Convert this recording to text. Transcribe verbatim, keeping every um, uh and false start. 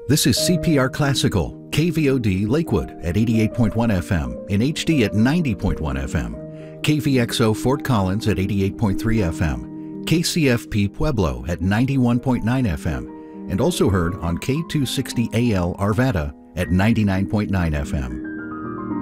This is C P R Classical, K V O D Lakewood at eighty-eight point one F M, in H D at ninety point one F M, K V X O Fort Collins at eighty-eight point three F M, K C F P Pueblo at ninety-one point nine F M, and also heard on K two sixty A L Arvada at ninety-nine point nine F M.